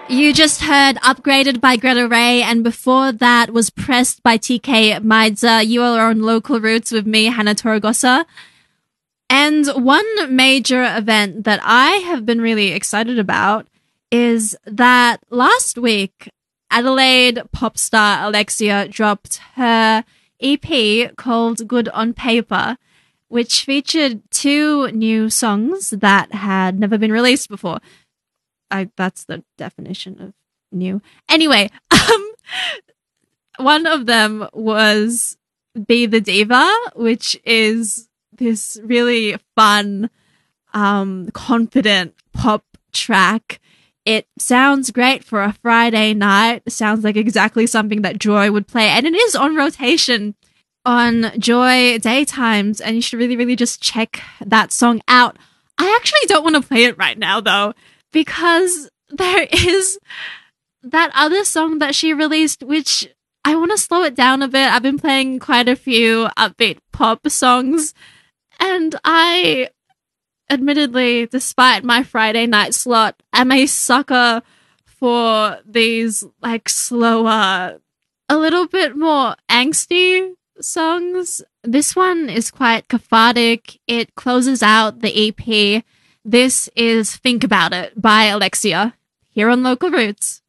You just heard Upgraded by Greta Ray, and before that was Pressed by TK Maidza. You are on Local Roots with me, Hannah Torregosa. And one major event that I have been really excited about is that last week, Adelaide pop star Alexia dropped her EP called Good on Paper, which featured 2 new songs that had never been released before. That's the definition of new. Anyway, one of them was Be the Diva, which is this really fun, confident pop track. It sounds great for a Friday night. It sounds like exactly something that Joy would play. And it is on rotation on Joy daytimes. And you should really, really just check that song out. I actually don't want to play it right now, though, because there is that other song that she released, which I want to slow it down a bit. I've been playing quite a few upbeat pop songs, and I, admittedly, despite my Friday night slot, am a sucker for these, like, slower, a little bit more angsty songs. This one is quite cathartic. It closes out the EP. This is Think About It by Alexia, here on Local Roots.